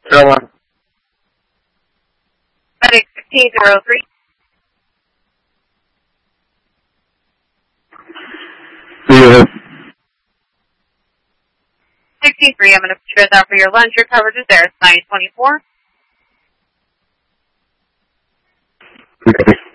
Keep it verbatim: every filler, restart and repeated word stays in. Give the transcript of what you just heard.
Zero one. Medic sixteen zero three. Zero. sixty-three, I'm going to put you guys out for your lunch. Your coverage is there. It's nine twenty-four. Okay.